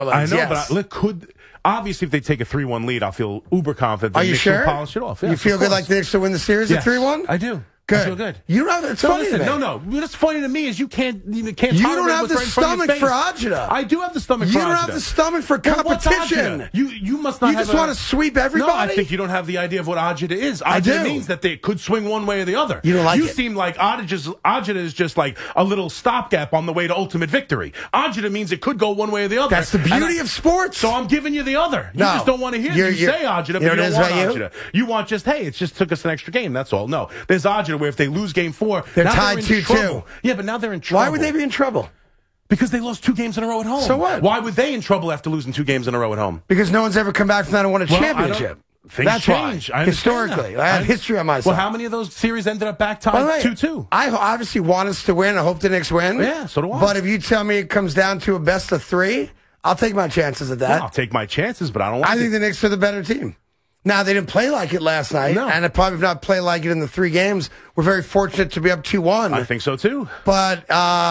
I know, yes. but obviously if they take a 3-1 lead, I'll feel uber confident. Are you sure? Polish it off. You feel good like the Knicks will win the series at 3-1? I do. Good. I feel good. You know, it's funny to me. No. What's funny to me is you can't. You don't have the stomach for Ajita. I do have the stomach for Ajita. You don't have the stomach for competition. You must not. You just want to sweep everybody. No, I think you don't have the idea of what Ajita is. I do. Ajita means that they could swing one way or the other. You don't like it. You seem like Ajita is just like a little stopgap on the way to ultimate victory. Ajita means it could go one way or the other. That's the beauty of sports. So I'm giving you the other. You just don't want to hear you say Ajita, but you don't want Ajita. You want just, hey, it just took us an extra game. That's all. No, there's Ajita where if they lose game 4, they're tied 2-2. Yeah, but now they're in trouble. Why would they be in trouble? Because they lost 2 games in a row at home. So what? Why were they in trouble after losing 2 games in a row at home? Because no one's ever come back from that and won a championship. That's change. Why. Historically. I have history on my side. Well, how many of those series ended up back tied 2-2? I obviously want us to win. I hope the Knicks win. Yeah, so do I. But if you tell me it comes down to a best of 3, I'll take my chances at that. Well, I'll take my chances, but I don't want I think the Knicks are the better team. Now, they didn't play like it last night, and it probably not play like it in the 3 games. We're very fortunate to be up 2-1. I think so, too. But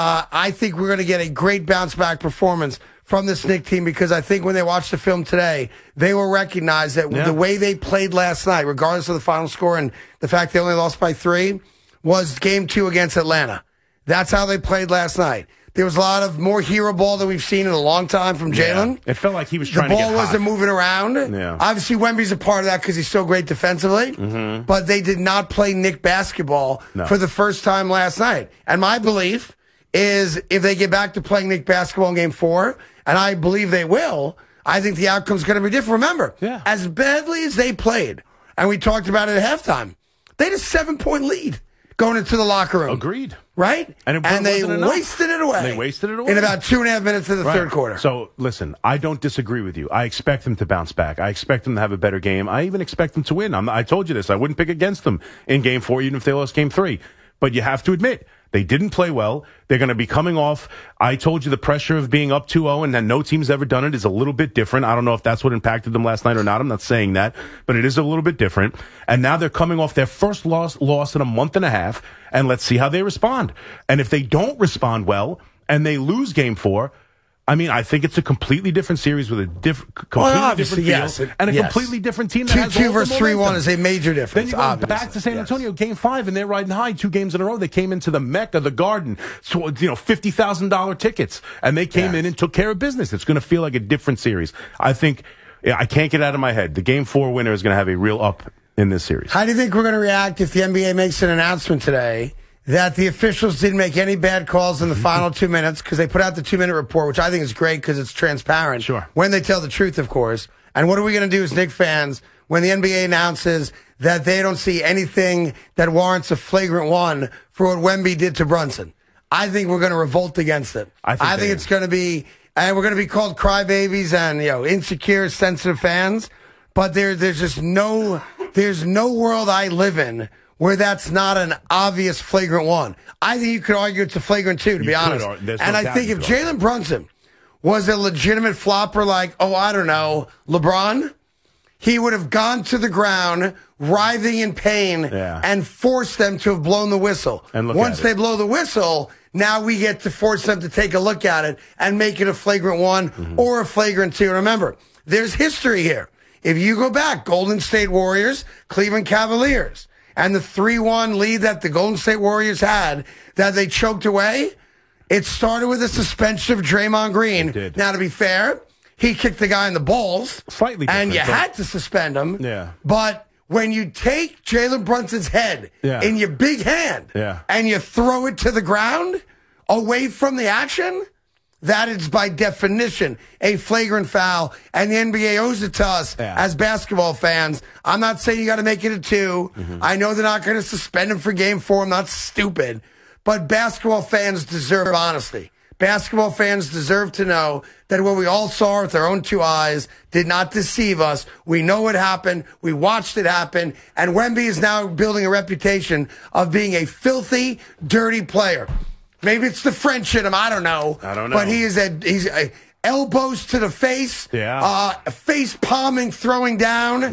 I think we're going to get a great bounce-back performance from this Knicks team because I think when they watch the film today, they will recognize that the way they played last night, regardless of the final score and the fact they only lost by 3, was Game 2 against Atlanta. That's how they played last night. There was a lot of more hero ball than we've seen in a long time from Jalen. It felt like he was trying to get hot. The ball wasn't moving around. Yeah. Obviously, Wemby's a part of that because he's so great defensively. Mm-hmm. But they did not play Knick basketball for the first time last night. And my belief is if they get back to playing Knick basketball in Game 4, and I believe they will, I think the outcome's going to be different. Remember, as badly as they played, and we talked about it at halftime, they had a 7-point lead going into the locker room. Agreed. Right? And they wasted it away. They wasted it away. In about 2.5 minutes of the third quarter. So, listen, I don't disagree with you. I expect them to bounce back. I expect them to have a better game. I even expect them to win. I told you this. I wouldn't pick against them in Game 4, even if they lost Game 3. But you have to admit, they didn't play well. They're going to be coming off. I told you the pressure of being up 2-0 and that no team's ever done it is a little bit different. I don't know if that's what impacted them last night or not. I'm not saying that, but it is a little bit different. And now they're coming off their first loss in a month and a half, and let's see how they respond. And if they don't respond well and they lose Game 4, I mean, I think it's a completely different series with a completely different feel and a completely different team that has 2-2 versus 3-1 is a major difference. Then you go back to San Antonio, Game 5, and they're riding high 2 games in a row. They came into the Mecca, the Garden, so, $50,000 tickets, and they came in and took care of business. It's going to feel like a different series. I think I can't get out of my head. The Game 4 winner is going to have a real up in this series. How do you think we're going to react if the NBA makes an announcement today that the officials didn't make any bad calls in the final 2 minutes because they put out the 2-minute report, which I think is great because it's transparent. Sure. When they tell the truth, of course. And what are we going to do as Knicks fans when the NBA announces that they don't see anything that warrants a flagrant 1 for what Wemby did to Brunson? I think we're going to revolt against it. I think it's going to be, and we're going to be called crybabies and insecure, sensitive fans. But there's just no world I live in where that's not an obvious flagrant 1. I think you could argue it's a flagrant 2, to be honest. And I think if Jalen Brunson was a legitimate flopper like, I don't know, LeBron, he would have gone to the ground, writhing in pain, and forced them to have blown the whistle. And once they blow the whistle, now we get to force them to take a look at it and make it a flagrant 1 or a flagrant 2. Remember, there's history here. If you go back, Golden State Warriors, Cleveland Cavaliers, and the 3-1 lead that the Golden State Warriors had that they choked away, it started with a suspension of Draymond Green. It did. Now, to be fair, he kicked the guy in the balls. Slightly different. And you had to suspend him. Yeah. But when you take Jalen Brunson's head in your big hand and you throw it to the ground away from the action, that is by definition a flagrant foul, and the NBA owes it to us as basketball fans. I'm not saying you got to make it a 2. I know they're not going to suspend him for Game 4. I'm not stupid. But basketball fans deserve honesty. Basketball fans deserve to know that what we all saw with our own 2 eyes did not deceive us. We know what happened. We watched it happen. And Wemby is now building a reputation of being a filthy, dirty player. Maybe it's the French in him. I don't know. But he's elbows to the face. Face palming, throwing down.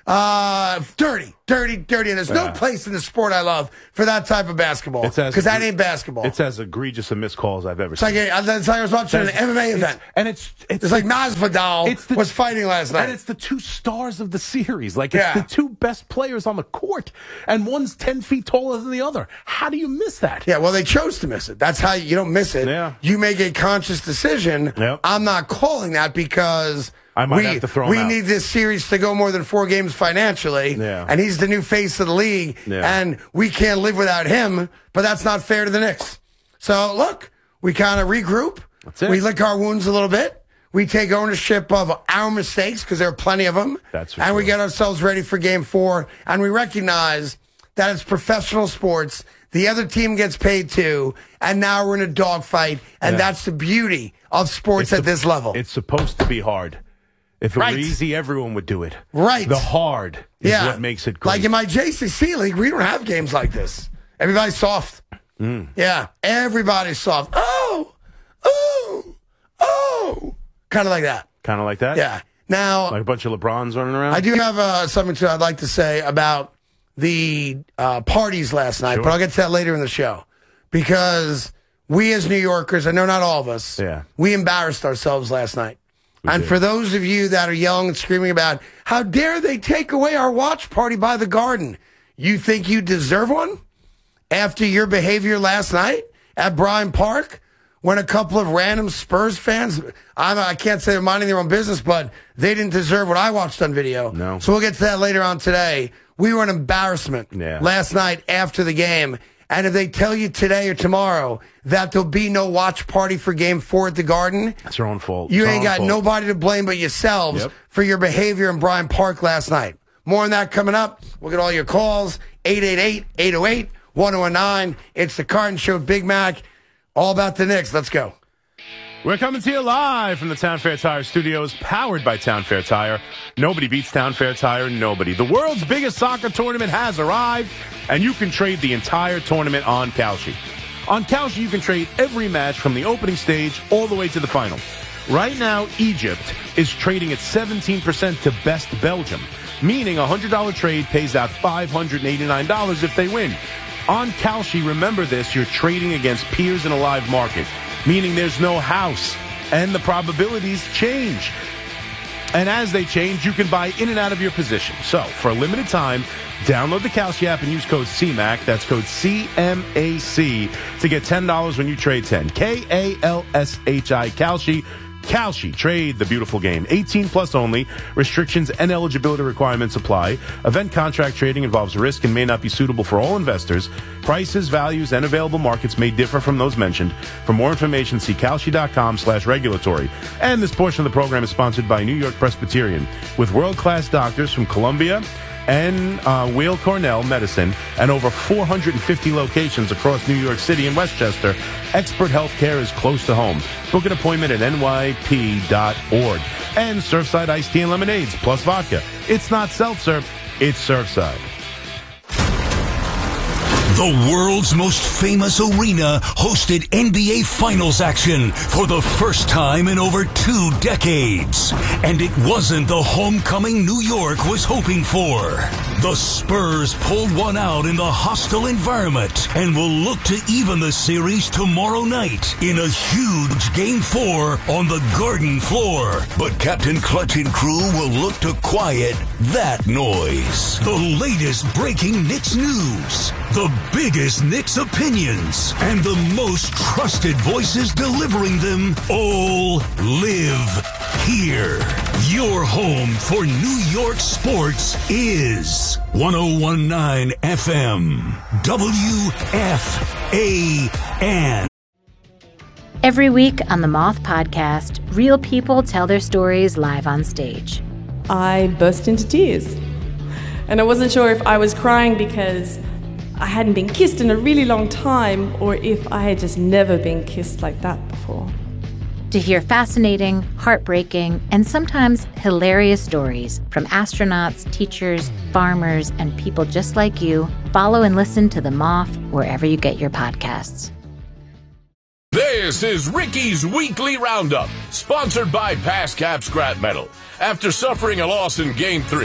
Dirty. And there's no place in the sport I love for that type of basketball. Because that ain't basketball. It's as egregious a missed call as I've ever seen. It's like I was watching an MMA event. And it's like Masvidal was fighting last night. And it's the two stars of the series. Like, it's the two best players on the court. And one's 10 feet taller than the other. How do you miss that? Yeah, well, they chose to miss it. That's how you don't miss it. Yeah. You make a conscious decision. Yep. I'm not calling that because I might have to throw him out. We need this series to go more than 4 games financially. Yeah. And he's the new face of the league. Yeah. And we can't live without him. But that's not fair to the Knicks. So, look, we kind of regroup. That's it. We lick our wounds a little bit. We take ownership of our mistakes because there are plenty of them. That's for and sure. We get ourselves ready for Game 4. And we recognize that it's professional sports. The other team gets paid too. And now we're in a dogfight. And that's the beauty of sports at this level. It's supposed to be hard. If it were easy, everyone would do it. Right. The hard is what makes it great. Like in my JCC league, we don't have games like this. Everybody's soft. Yeah, everybody's soft. Oh. Kind of like that. Kind of like that? Yeah. Now, like a bunch of LeBrons running around? I do have something I'd like to say about the parties last night, but I'll get to that later in the show. Because we as New Yorkers, I know not all of us, we embarrassed ourselves last night. And for those of you that are yelling and screaming about, how dare they take away our watch party by the Garden? You think you deserve one? After your behavior last night at Bryant Park, when a couple of random Spurs fans, I can't say they're minding their own business, but they didn't deserve what I watched on video. No. So we'll get to that later on today. We were an embarrassment last night after the game. And if they tell you today or tomorrow that there'll be no watch party for Game 4 at the Garden, it's your own fault. You ain't got nobody to blame but yourselves for your behavior in Bryant Park last night. More on that coming up. We'll get all your calls. 888-808-1019. It's the Carton Show, Big Mac. All about the Knicks. Let's go. We're coming to you live from the Town Fair Tire Studios, powered by Town Fair Tire. Nobody beats Town Fair Tire, nobody. The world's biggest soccer tournament has arrived, and you can trade the entire tournament on Kalshi. On Kalshi, you can trade every match from the opening stage all the way to the final. Right now, Egypt is trading at 17% to best Belgium, meaning a $100 trade pays out $589 if they win. On Kalshi, remember this, you're trading against peers in a live market, meaning there's no house, and the probabilities change. And as they change, you can buy in and out of your position. So, for a limited time, download the Kalshi app and use code CMAC, that's code CMAC, to get $10 when you trade 10. Kalshi, Kalshi. Kalshi, trade the beautiful game. 18 plus only. Restrictions and eligibility requirements apply. Event contract trading involves risk and may not be suitable for all investors. Prices, values, and available markets may differ from those mentioned. For more information, see Kalshi.com/regulatory. And this portion of the program is sponsored by New York Presbyterian, with world-class doctors from Columbia and Weill Cornell Medicine, and over 450 locations across New York City and Westchester. Expert healthcare is close to home. Book an appointment at nyp.org. And Surfside Iced Tea and Lemonades plus vodka. It's not seltzer, it's Surfside. The world's most famous arena hosted NBA Finals action for the first time in over 2 decades. And it wasn't the homecoming New York was hoping for. The Spurs pulled one out in the hostile environment and will look to even the series tomorrow night in a huge Game 4 on the Garden floor. But Captain Clutch and crew will look to quiet that noise. The latest breaking Knicks news, the biggest Knicks opinions, and the most trusted voices delivering them all live here. Your home for New York sports is 101.9 FM WFAN. Every week on the Moth Podcast, real people tell their stories live on stage. I burst into tears. And I wasn't sure if I was crying because I hadn't been kissed in a really long time, or if I had just never been kissed like that before. To hear fascinating, heartbreaking, and sometimes hilarious stories from astronauts, teachers, farmers, and people just like you, follow and listen to The Moth wherever you get your podcasts. This is Ricky's Weekly Roundup, sponsored by PassCap Scrap Metal. After suffering a loss in Game 3,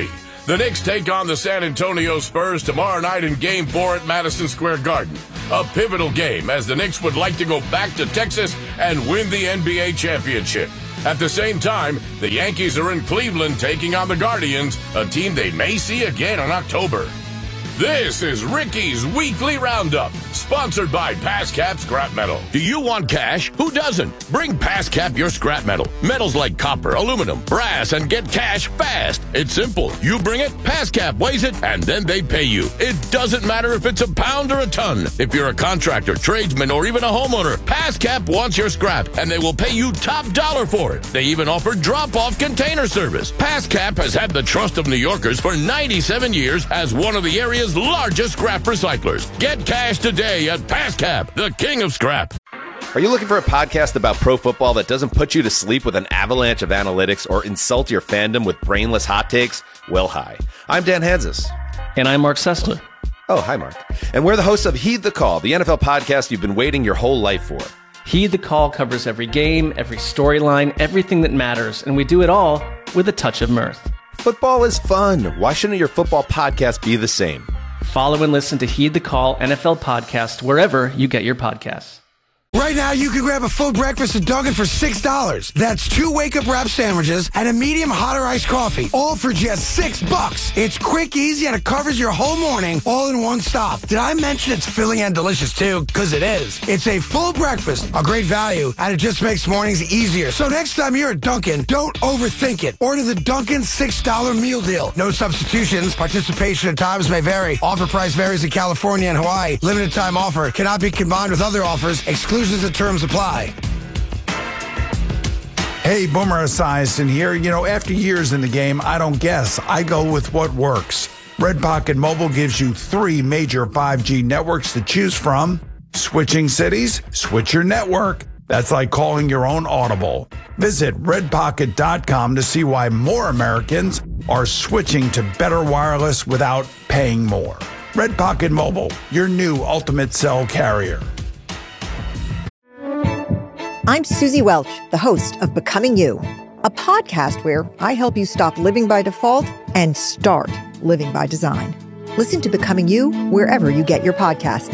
The Knicks take on the San Antonio Spurs tomorrow night in Game 4 at Madison Square Garden. A pivotal game as the Knicks would like to go back to Texas and win the NBA championship. At the same time, the Yankees are in Cleveland taking on the Guardians, a team they may see again in October. This is Ricky's Weekly Roundup, sponsored by PASCAP Scrap Metal. Do you want cash? Who doesn't? Bring PASCAP your scrap metal. Metals like copper, aluminum, brass, and get cash fast. It's simple. You bring it, PASCAP weighs it, and then they pay you. It doesn't matter if it's a pound or a ton. If you're a contractor, tradesman, or even a homeowner, PASCAP wants your scrap, and they will pay you top dollar for it. They even offer drop-off container service. PASCAP has had the trust of New Yorkers for 97 years as one of the area's largest scrap recyclers. Get cash today at PASCAP, the king of scrap. Are you looking for a podcast about pro football that doesn't put you to sleep with an avalanche of analytics or insult your fandom with brainless hot takes? Well, hi. I'm Dan Hansis. And I'm Mark Sessler. Oh, hi, Mark. And we're the hosts of Heed the Call, the NFL podcast you've been waiting your whole life for. Heed the Call covers every game, every storyline, everything that matters, and we do it all with a touch of mirth. Football is fun. Why shouldn't your football podcast be the same? Follow and listen to Heed the Call NFL podcast wherever you get your podcasts. Right now, you can grab a full breakfast at Dunkin' for $6. That's 2 wake-up wrap sandwiches and a medium hot or iced coffee, all for just $6. It's quick, easy, and it covers your whole morning, all in one stop. Did I mention it's filling and delicious, too? Because it is. It's a full breakfast, a great value, and it just makes mornings easier. So next time you're at Dunkin', don't overthink it. Order the Dunkin' $6 meal deal. No substitutions. Participation at times may vary. Offer price varies in California and Hawaii. Limited time offer. Cannot be combined with other offers. Exclusions and terms apply. Hey, Boomer Esiason here. You know, after years in the game, I don't guess. I go with what works. Red Pocket Mobile gives you 3 major 5G networks to choose from. Switching cities, switch your network. That's like calling your own Audible. Visit redpocket.com to see why more Americans are switching to better wireless without paying more. Red Pocket Mobile, your new ultimate cell carrier. I'm Susie Welch, the host of Becoming You, a podcast where I help you stop living by default and start living by design. Listen to Becoming You wherever you get your podcasts.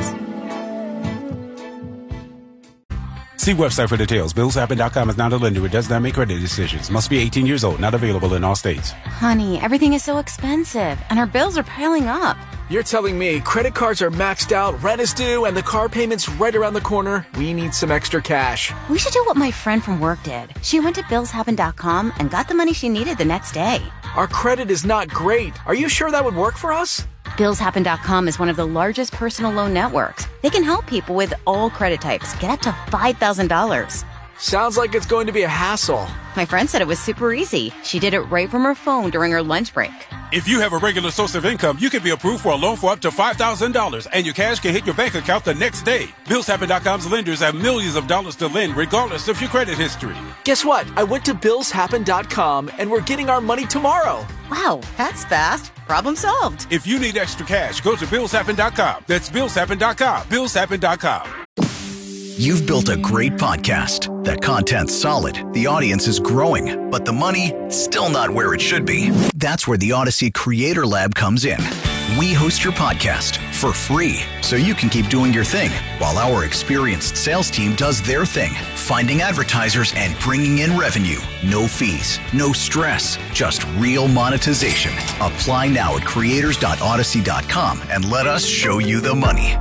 See website for details. BillsHappen.com is not a lender. It does not make credit decisions. Must be 18 years old. Not available in all states. Honey, everything is so expensive, and our bills are piling up. You're telling me credit cards are maxed out, rent is due, and the car payment's right around the corner? We need some extra cash. We should do what my friend from work did. She went to BillsHappen.com and got the money she needed the next day. Our credit is not great. Are you sure that would work for us? BillsHappen.com is one of the largest personal loan networks. They can help people with all credit types get up to $5,000. Sounds like it's going to be a hassle. My friend said it was super easy. She did it right from her phone during her lunch break. If you have a regular source of income, you can be approved for a loan for up to $5,000, and your cash can hit your bank account the next day. BillsHappen.com's lenders have millions of dollars to lend, regardless of your credit history. Guess what? I went to BillsHappen.com, and we're getting our money tomorrow. Wow, that's fast. Problem solved. If you need extra cash, go to BillsHappen.com. That's BillsHappen.com. BillsHappen.com. You've built a great podcast. That content's solid, the audience is growing, but the money, still not where it should be. That's where the Odyssey Creator Lab comes in. We host your podcast for free, so you can keep doing your thing, while our experienced sales team does their thing, finding advertisers and bringing in revenue. No fees, no stress, just real monetization. Apply now at creators.odyssey.com and let us show you the money.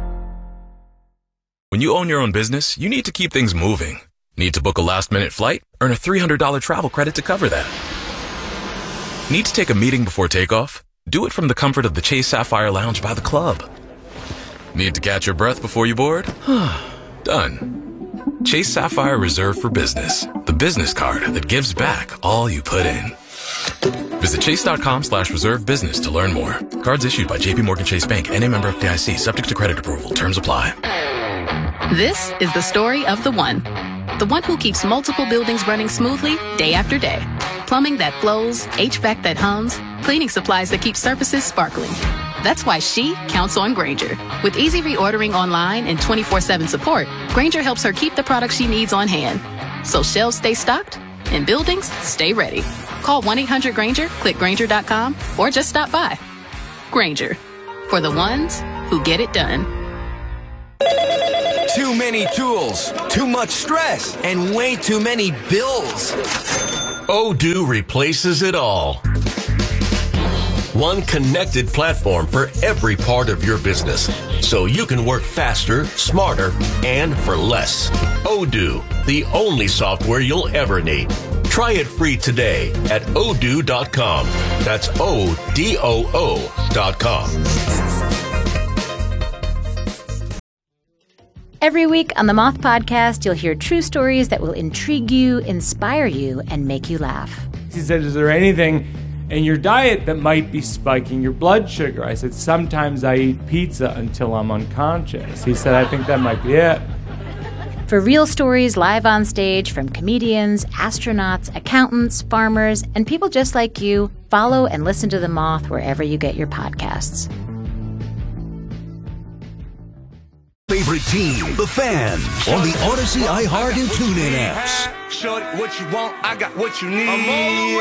When you own your own business, you need to keep things moving. Need to book a last-minute flight? Earn a $300 travel credit to cover that. Need to take a meeting before takeoff? Do it from the comfort of the Chase Sapphire Lounge by the club. Need to catch your breath before you board? Done. Chase Sapphire Reserve for Business, the business card that gives back all you put in. Visit chase.com/reserve business to learn more. Cards issued by JPMorgan Chase Bank, N.A. member FDIC, subject to credit approval. Terms apply. This is the story of the one who keeps multiple buildings running smoothly day after day. Plumbing that flows, HVAC that hums, cleaning supplies that keep surfaces sparkling. That's why she counts on Grainger. With easy reordering online and 24/7 support, Grainger helps her keep the products she needs on hand, so shelves stay stocked In buildings, stay ready. Call 1-800-GRANGER, click Grainger.com, or just stop by. Grainger, for the ones who get it done. Too many tools, too much stress, and way too many bills. Odoo replaces it all. One connected platform for every part of your business, so you can work faster, smarter, and for less. Odoo, the only software you'll ever need. Try it free today at odoo.com. That's ODOO.com. Every week on the Moth Podcast, you'll hear true stories that will intrigue you, inspire you, and make you laugh. He said, is there anything in your diet that might be spiking your blood sugar? I said, sometimes I eat pizza until I'm unconscious. He said, I think that might be it. For real stories live on stage from comedians, astronauts, accountants, farmers, and people just like you, follow and listen to The Moth wherever you get your podcasts. Favorite team, the Fan, on the Odyssey, iHeart, and TuneIn apps. Shorty, what you want, I got what you need. I'm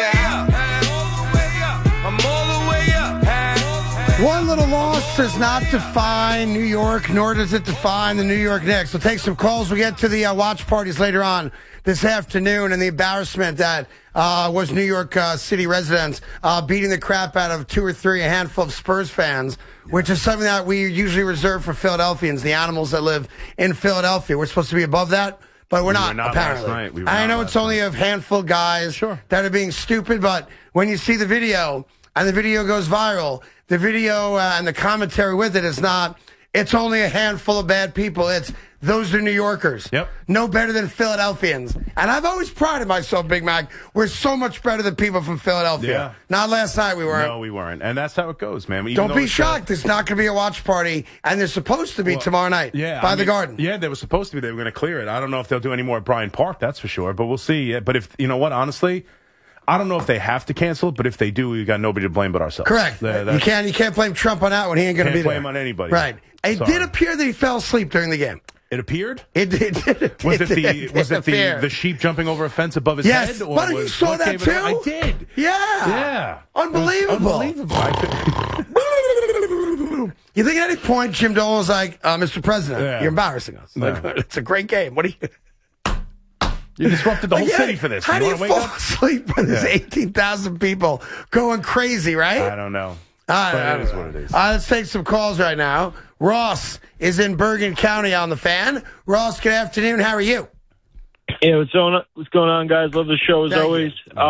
all the way up. One little loss does not define New York, nor does it define the New York Knicks. We'll take some calls. We'll get to the watch parties later on this afternoon and the embarrassment that was New York City residents beating the crap out of a handful of Spurs fans, which is something that we usually reserve for Philadelphians, the animals that live in Philadelphia. We're supposed to be above that, but we're not apparently. I know it's only a handful of guys that are being stupid, but when you see the video and the video goes viral, the video and the commentary with it is not, it's only a handful of bad people. It's those are New Yorkers. Yep. No better than Philadelphians. And I've always prided myself, Big Mac, we're so much better than people from Philadelphia. Yeah. Not last night we weren't. No, we weren't. And that's how it goes, man. Even Don't be shocked. There's not going to be a watch party, and there's supposed to be tomorrow night by the Garden. Yeah, they were supposed to be. They were going to clear it. I don't know if they'll do any more at Bryant Park, that's for sure, but we'll see. But if, you know what, honestly, I don't know if they have to cancel it, but if they do, we got nobody to blame but ourselves. Correct. You can't blame Trump on that one. He ain't going to be there. Can't blame on anybody. Right. It did appear that he fell asleep during the game. It appeared? It did. Was it the sheep jumping over a fence above his head? Yes. But you saw that too? I did. Yeah. Unbelievable. You think at any point Jim Dolan was like, Mr. President, you're embarrassing us. No. Like, it's a great game. What do you... You disrupted the whole city for this. How do you fall asleep when there's 18,000 people going crazy, right? I don't know. But it is what it is. Let's take some calls right now. Ross is in Bergen County on the Fan. Ross, good afternoon. How are you? Yeah, what's going on, guys? Love the show as always.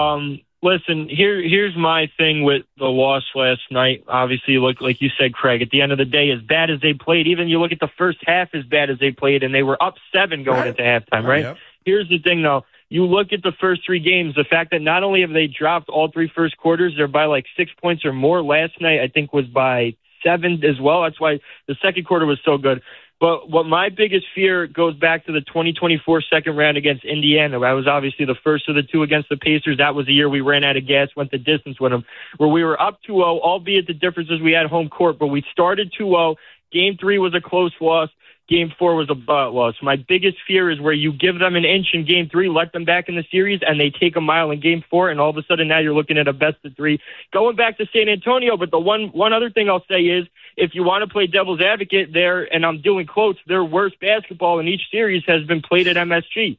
Listen, here's my thing with the loss last night. Obviously, like you said, Craig, at the end of the day, as bad as they played, even you look at the first half as bad as they played, and they were up 7 going into halftime, right? Yep. Here's the thing, though. You look at the first 3 games, the fact that not only have they dropped all 3 first quarters, they're by like 6 points or more. Last night, I think, was by 7 as well. That's why the second quarter was so good. But what my biggest fear goes back to the 2024 second round against Indiana. I was obviously the first of the 2 against the Pacers. That was the year we ran out of gas, went the distance with them, where we were up 2-0, albeit the difference is we had home court, but we started 2-0. Game 3 was a close loss. Game 4 was a butt loss. My biggest fear is where you give them an inch in Game 3, let them back in the series, and they take a mile in Game 4, and all of a sudden now you're looking at a best of 3. Going back to San Antonio, but the one other thing I'll say is, if you want to play devil's advocate there, and I'm doing quotes, their worst basketball in each series has been played at MSG.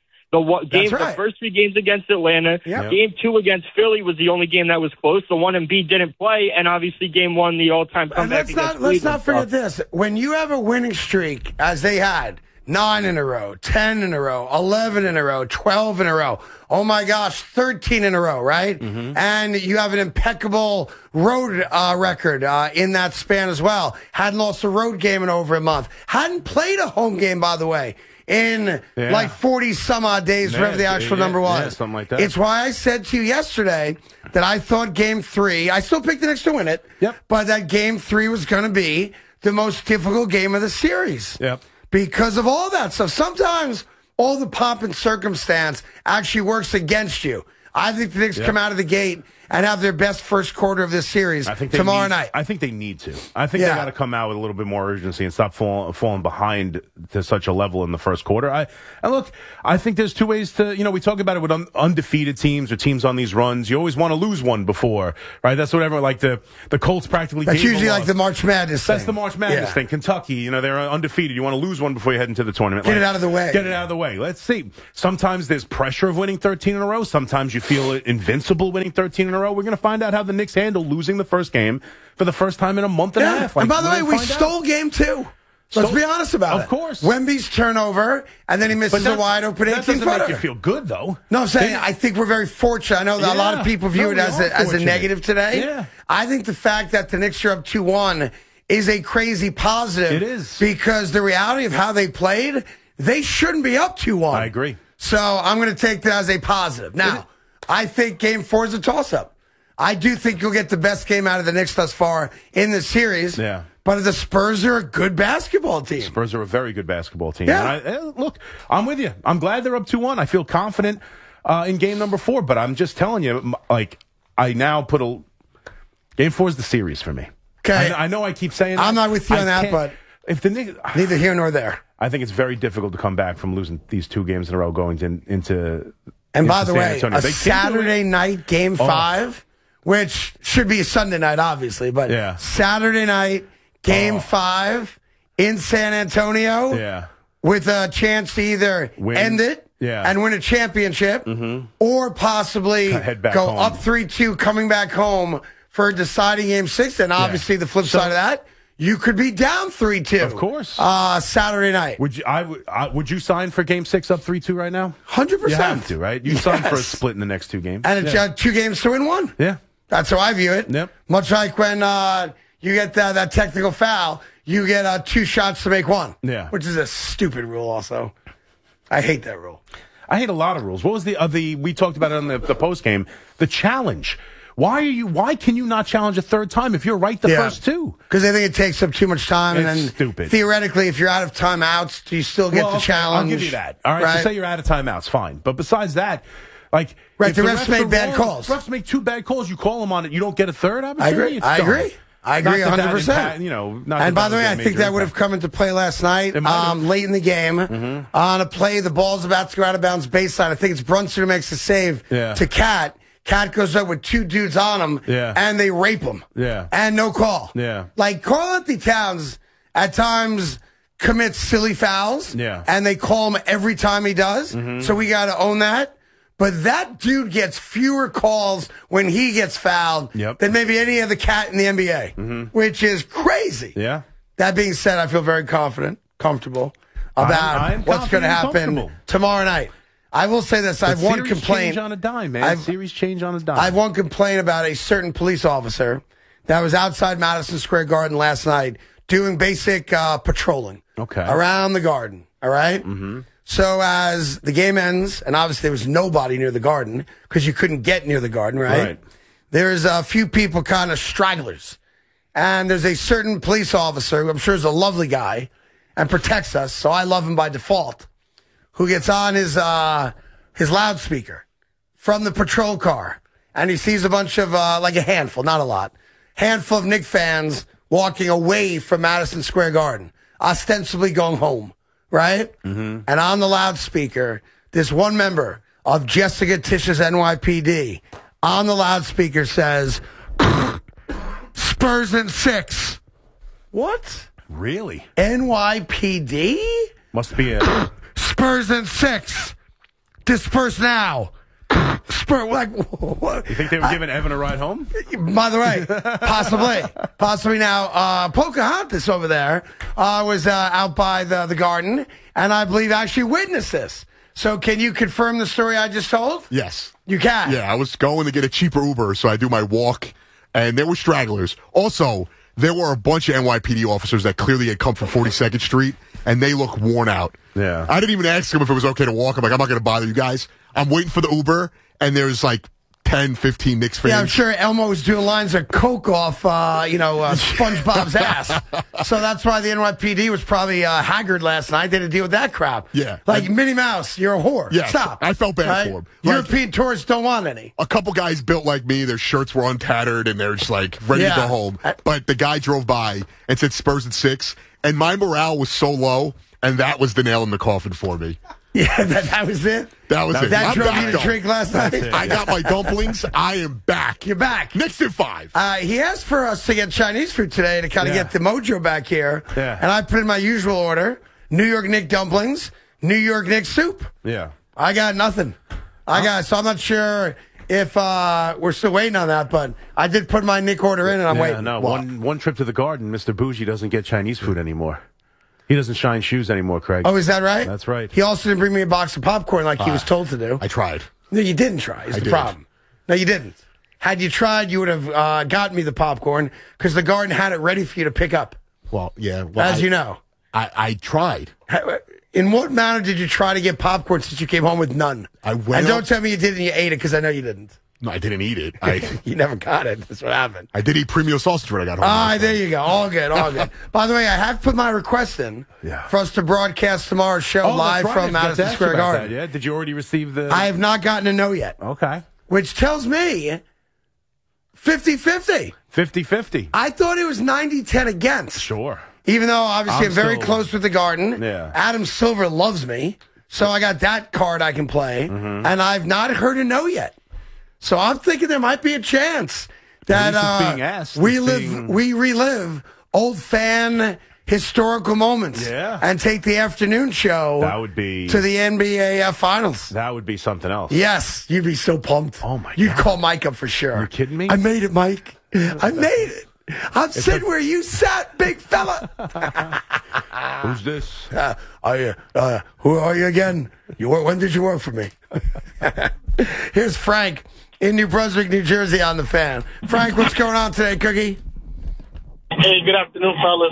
The first 3 games against Atlanta, Game 2 against Philly was the only game that was close. The one Embiid didn't play, and obviously Game 1, the all-time comeback against Cleveland. Let's not forget this. When you have a winning streak, as they had, 9 in a row, 10 in a row, 11 in a row, 12 in a row, oh my gosh, 13 in a row, right? Mm-hmm. And you have an impeccable road record in that span as well. Hadn't lost a road game in over a month. Hadn't played a home game, by the way, in like 40 some odd days, whatever the actual number was. Yeah, something like that. It's why I said to you yesterday that I thought Game 3, I still picked the Knicks to win it, but that Game 3 was going to be the most difficult game of the series. Yep. Because of all that stuff. Sometimes all the pomp and circumstance actually works against you. I think the Knicks come out of the gate and have their best first quarter of this series tomorrow night. I think they need to. I think they got to come out with a little bit more urgency and stop falling behind to such a level in the first quarter. And look, I think there's two ways to, we talk about it with undefeated teams or teams on these runs. You always want to lose one before, right? That's what everyone, like the Colts practically That's usually like the March Madness thing. That's the March Madness thing. Kentucky, they're undefeated. You want to lose one before you head into the tournament. Get it out of the way. Get it out of the way. Let's see. Sometimes there's pressure of winning 13 in a row. Sometimes you feel invincible winning 13 in a row. We're going to find out how the Knicks handle losing the first game for the first time in a month and a half. And by the way, we stole game 2. Let's be honest about it. Of course. Wemby's turnover, and then he misses a wide open 18-footer. That doesn't make you feel good, though. No, I'm saying I think we're very fortunate. I know that a lot of people view it as a negative today. Yeah. I think the fact that the Knicks are up 2-1 is a crazy positive. It is. Because the reality of how they played, they shouldn't be up 2-1. I agree. So I'm going to take that as a positive. Now, I think Game 4 is a toss-up. I do think you'll get the best game out of the Knicks thus far in the series. Yeah. But the Spurs are a good basketball team. Spurs are a very good basketball team. Yeah. And look, I'm with you. I'm glad they're up 2-1. I feel confident in game number 4. But I'm just telling you, I now put Game 4 is the series for me. Okay. I know I keep saying that. I'm not with you on that, but if the Knicks, neither here nor there. I think it's very difficult to come back from losing these 2 games in a row going into And by the San way, Antonio. a Saturday night Game 5, which should be a Sunday night, obviously, but Saturday night Game 5 in San Antonio with a chance to either end it and win a championship or possibly go home. up 3-2 coming back home for a deciding Game 6. And obviously the flip side of that, you could be down 3-2. Of course. Saturday night. Would you sign for Game 6 up 3-2 right now? 100%. You have to, right? You sign for a split in the next 2 games. And it's 2 games to win 1. Yeah. That's how I view it. Yep. Much like when you get that technical foul, you get 2 shots to make 1. Yeah. Which is a stupid rule also. I hate that rule. I hate a lot of rules. What was we talked about it on the post game, the challenge. Why can you not challenge a third time if you're right the first 2? Because I think it takes up too much time. It's and then stupid. Theoretically, if you're out of timeouts, do you still get the challenge? I'll give you that. All right, so say you're out of timeouts, fine. But besides that, the refs make bad calls. Refs make 2 bad calls. You call them on it. You don't get a third opportunity. I agree 100%. And by the way, I think that would have come into play last night, late in the game, on a play. The ball's about to go out of bounds baseline. I think it's Brunson who makes the save to Cat. Cat goes up with 2 dudes on him, and they rape him. Yeah. And no call. Yeah. Karl-Anthony Towns at times commits silly fouls, and they call him every time he does. So we got to own that. But that dude gets fewer calls when he gets fouled than maybe any other cat in the NBA, which is crazy. Yeah. That being said, I feel very comfortable about what's going to happen tomorrow night. I will say this. I have one complaint. Change on a dime, man. Series change on a dime. I have one complaint about a certain police officer that was outside Madison Square Garden last night doing basic patrolling around the Garden. All right? Mm-hmm. So as the game ends, and obviously there was nobody near the Garden because you couldn't get near the Garden, right? There's a few people, kind of stragglers. And there's a certain police officer who I'm sure is a lovely guy and protects us, so I love him by default, who gets on his loudspeaker from the patrol car, and he sees a bunch of, like a handful, not a lot, handful of Knicks fans walking away from Madison Square Garden, ostensibly going home, right? Mm-hmm. And on the loudspeaker, this one member of Jessica Tish's NYPD on the loudspeaker says, Spurs in 6. What? Really? NYPD? Must be a... Spurs in 6. Disperse now. Spurs, what? You think they were giving Evan a ride home? By the way, possibly now. Pocahontas over there was out by the Garden, and I believe actually witnessed this. So can you confirm the story I just told? Yes. You can? Yeah, I was going to get a cheaper Uber, so I do my walk, and there were stragglers. Also, there were a bunch of NYPD officers that clearly had come from 42nd Street, and they look worn out. Yeah. I didn't even ask them if it was okay to walk. I'm like, I'm not going to bother you guys. I'm waiting for the Uber, and there's like 10, 15 Knicks fans. Yeah, I'm sure Elmo was doing lines of coke off, SpongeBob's ass. So that's why the NYPD was probably haggard last night. They had to deal with that crap. Yeah. Like, Minnie Mouse, you're a whore. Yeah, Stop. I felt bad for him. Like, European tourists don't want any. A couple guys built like me, their shirts were untattered, and they're just like ready to go home. But the guy drove by and said Spurs at 6, and my morale was so low, and that was the nail in the coffin for me. Yeah, that was it? That was it. That drove you to though. drink last night? I got my dumplings. I am back. You're back. Knicks at 5. He asked for us to get Chinese food today to kind of get the mojo back here. Yeah. And I put in my usual order, New York Knicks dumplings, New York Knicks soup. Yeah. I got nothing. So I'm not sure if we're still waiting on that, but I did put my Nick order in, and I'm waiting. No, one trip to the garden, Mr. Bougie doesn't get Chinese food anymore. He doesn't shine shoes anymore, Craig. Oh, is that right? That's right. He also didn't bring me a box of popcorn like he was told to do. I tried. No, you didn't try, is the problem. No, you didn't. Had you tried, you would have gotten me the popcorn because the garden had it ready for you to pick up. Well, yeah. As you know. I tried. In what manner did you try to get popcorn since you came home with none? And don't tell me you did and you ate it because I know you didn't. No, I didn't eat it. You never got it. That's what happened. I did eat premium sausage when I got home. There you go. All good, all good. By the way, I have put my request in for us to broadcast tomorrow's show live from Madison Square Garden. Yeah, did you already receive the... I have not gotten a no yet. Okay. Which tells me 50-50. 50-50. I thought it was 90-10 against. Sure. Even though, obviously, I'm very close with the Garden. Yeah. Adam Silver loves me. So I got that card I can play. Mm-hmm. And I've not heard a no yet. So I'm thinking there might be a chance that we relive old fan historical moments and take the afternoon show to the NBA Finals. That would be something else. Yes, you'd be so pumped. Oh, my God. You'd call Mike up for sure. You kidding me? I made it, Mike. I made it. I'm sitting where you sat, big fella. Who's this? Who are you again? When did you work for me? Here's Frank in New Brunswick, New Jersey on the Fan. Frank, what's going on today, Cookie? Hey, good afternoon, fellas.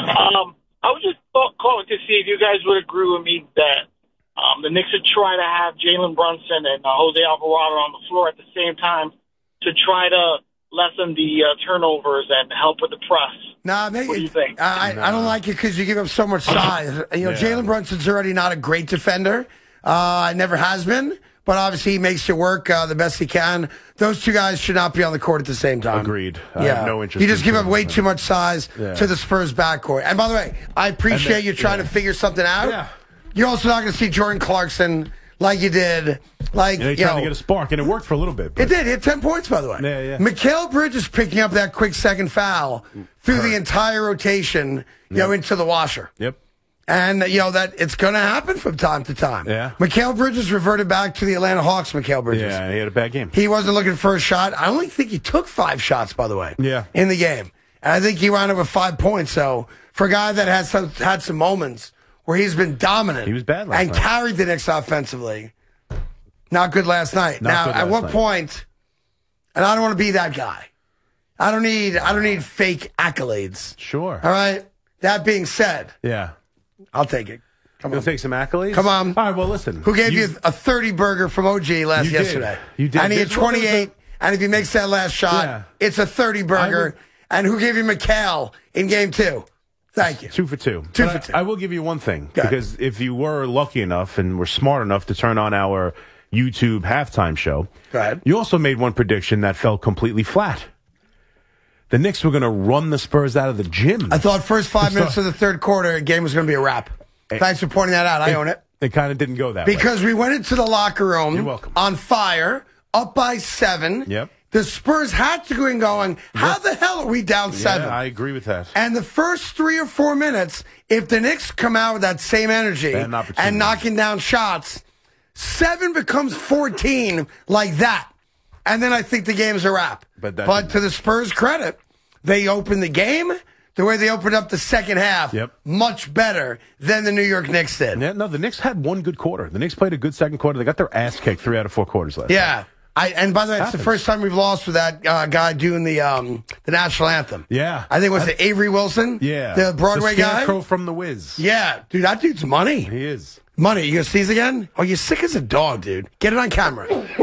I was just calling to see if you guys would agree with me that the Knicks should try to have Jalen Brunson and Jose Alvarado on the floor at the same time to try to lessen the turnovers and help with the press. Nah, maybe. What do you think? I don't like it because you give up so much size. Jalen Brunson's already not a great defender. Never has been. But obviously he makes it work the best he can. Those two guys should not be on the court at the same time. Agreed. I have no interest. You just give up way too much size to the Spurs backcourt. And by the way, I appreciate you trying to figure something out. Yeah. You're also not going to see Jordan Clarkson like you did. Like, they tried to get a spark, and it worked for a little bit. It did. He had 10 points, by the way. Yeah. Mikal Bridges picking up that quick second foul through the entire rotation, into the washer. Yep. And, that it's going to happen from time to time. Yeah. Mikal Bridges reverted back to the Atlanta Hawks, Mikal Bridges. Yeah, he had a bad game. He wasn't looking for a shot. I only think he took 5 shots, by the way, in the game. And I think he wound up with 5 points. So, for a guy that has had some moments where he's been dominant. He was bad last and night. carried the Knicks offensively. Not good last night. At what point, and I don't want to be that guy. I don't need fake accolades. Sure. All right? That being said. Yeah. I'll take it. Come on. You'll take some accolades? Come on. All right, well, listen. Who gave you a 30 burger from OG yesterday? You did. And he had 28, and if he makes that last shot, it's a 30 burger. And who gave you Mikal in game 2? Thank you. 2 for 2. 2 for 2. I will give you one thing. Because if you were lucky enough and were smart enough to turn on our YouTube halftime show, go ahead. You also made one prediction that fell completely flat. The Knicks were going to run the Spurs out of the gym. I thought first 5 minutes of the third quarter, the game was going to be a wrap. Thanks for pointing that out. I own it. It kind of didn't go that way. Because we went into the locker room You're welcome. on fire, up by 7. Yep. The Spurs had to go in going, how the hell are we down 7? Yeah, I agree with that. And the first 3 or 4 minutes, if the Knicks come out with that same energy and knocking down shots, 7 becomes 14 like that. And then I think the game's a wrap. But to the Spurs' credit, they opened the game the way they opened up the second half much better than the New York Knicks did. Yeah, no, the Knicks had one good quarter. The Knicks played a good second quarter. They got their ass kicked 3 out of 4 quarters last night. And by the way, it's the first time we've lost with that guy doing the national anthem. Yeah. I think it Avery Wilson? Yeah. The Broadway the guy? Scarecrow from The Wiz. Yeah. Dude, that dude's money. He is. Money. You going to sneeze again? Oh, you're sick as a dog, dude. Get it on camera.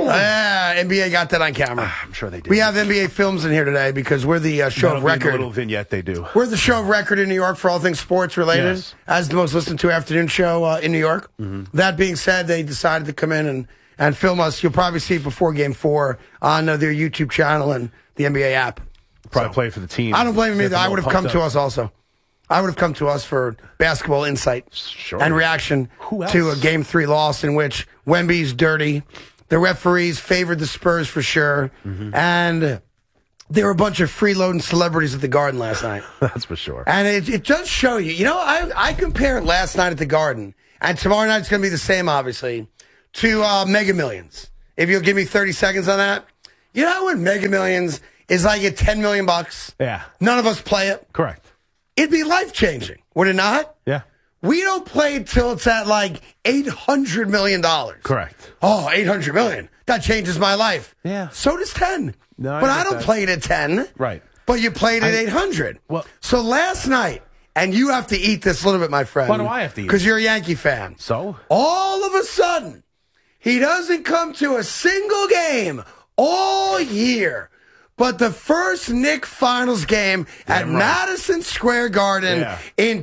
NBA got that on camera. I'm sure they did. We have NBA Films in here today because we're the show of record. A little vignette they do. We're the show of record in New York for all things sports related, yes. as the most listened to afternoon show in New York. Mm-hmm. That being said, they decided to come in and film us. You'll probably see it before Game 4 on their YouTube channel and the NBA app. Probably play for the team. I don't blame him either. I would have come to us also. I would have come to us for basketball insight and reaction to a Game 3 loss in which Wemby's dirty. The referees favored the Spurs for sure. Mm-hmm. And there were a bunch of freeloading celebrities at the Garden last night. That's for sure. And it does show you. You know, I compare last night at the Garden, and tomorrow night it's going to be the same, obviously, to Mega Millions. If you'll give me 30 seconds on that. You know when Mega Millions is like at $10 million? Yeah. None of us play it. Correct. It'd be life-changing, would it not? Yeah. We don't play it till it's at like $800 million. Correct. Oh, $800 million. That changes my life. Yeah. So does 10. No, but I don't play it at 10. Right. But you played at 800. Well, so last night, and you have to eat this a little bit, my friend. Why do I have to eat it? Because you're a Yankee fan. So? All of a sudden, he doesn't come to a single game all year. But the first Knicks finals game at Madison Square Garden in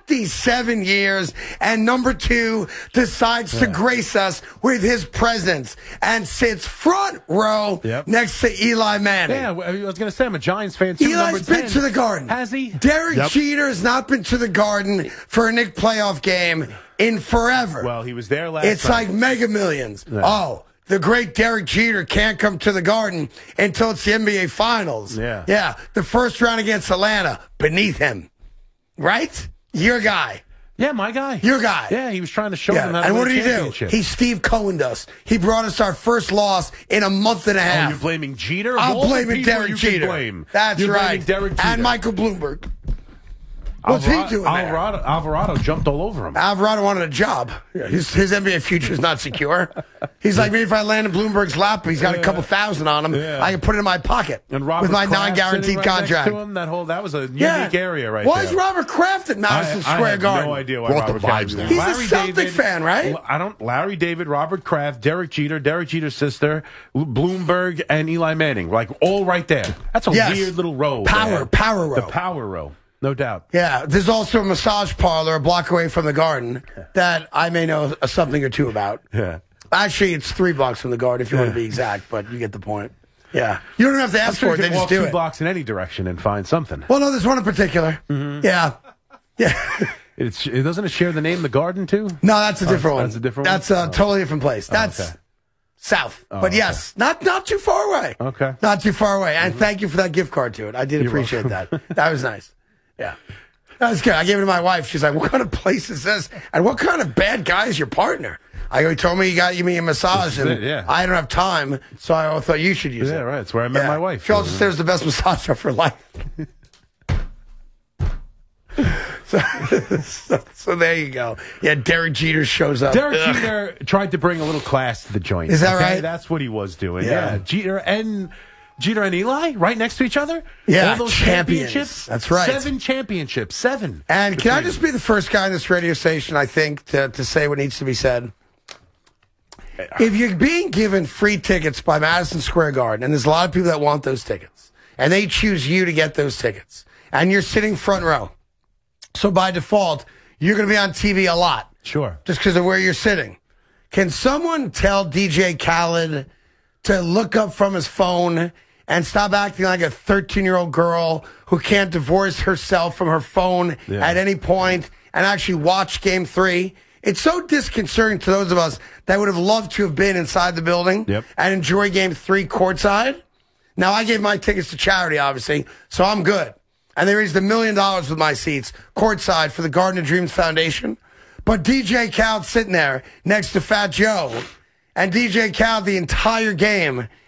27 years, and number 2 decides to grace us with his presence and sits front row next to Eli Manning. Yeah, I was going to say, I'm a Giants fan too. Eli's been to the Garden. Has he? Derek Jeter has not been to the Garden for a Knicks playoff game in forever. Well, he was there last It's night. like Mega Millions. Yeah. Oh. The great Derek Jeter can't come to the Garden until it's the NBA Finals. Yeah. Yeah. The first round against Atlanta, beneath him. Right? Your guy. Yeah, my guy. Your guy. Yeah, he was trying to show them how to And win what a did he do? championship. He Steve Cohen'd us. He brought us our first loss in a month and a half. Oh, you're blaming Jeter? I'm blaming Derek Jeter. Blame. That's you're right. Blaming Derek Jeter. And Michael Bloomberg. What's he doing there? Alvarado jumped all over him. Alvarado wanted a job. His NBA future is not secure. He's like, maybe if I land in Bloomberg's lap, he's got a couple thousand on him, I can put it in my pocket and Robert with my Kraft non-guaranteed right contract. Next to him, that was a unique area right Why there. is Robert Kraft at Madison Square Garden? I have no idea why Robert Kraft is there. He's a Celtic fan, right? Larry David, Robert Kraft, Derek Jeter's sister, Bloomberg, and Eli Manning, like all right there. That's a weird little row. Power row. The power row. No doubt. Yeah, there's also a massage parlor a block away from the Garden that I may know something or two about. Yeah. Actually, it's 3 blocks from the Garden if you want to be exact, but you get the point. Yeah. You don't have to ask for it, they just do it. Walk 2 blocks in any direction and find something. Well, no, there's one in particular. Mm-hmm. Yeah. Yeah. It doesn't share the name The Garden too? No, that's a different one. That's a different one? That's a totally different place. That's south. But yes, not too far away. Okay. Not too far away. And thank you for that gift card to it. I did appreciate that. That was nice. Yeah. That was good. I gave it to my wife. She's like, what kind of place is this? And what kind of bad guy is your partner? He told me he got me a massage, and I don't have time, so I thought you should use it. Yeah, right. That's where I met my wife. She also said it was the best massage of her life. So there you go. Yeah, Derek Jeter shows up. Derek Jeter tried to bring a little class to the joint. Is that right? That's what he was doing. Yeah. Jeter and Eli right next to each other? Yeah, all those championships. That's right. 7 championships. 7. And can I just be the first guy in this radio station, I think, to say what needs to be said? If you're being given free tickets by Madison Square Garden, and there's a lot of people that want those tickets, and they choose you to get those tickets, and you're sitting front row, so by default, you're going to be on TV a lot. Sure. Just because of where you're sitting. Can someone tell DJ Khaled to look up from his phone and stop acting like a 13-year-old girl who can't divorce herself from her phone at any point and actually watch Game 3? It's so disconcerting to those of us that would have loved to have been inside the building and enjoy Game 3 courtside. Now, I gave my tickets to charity, obviously, so I'm good. And they raised $1 million with my seats courtside for the Garden of Dreams Foundation. But DJ Khaled sitting there next to Fat Joe, and DJ Khaled the entire game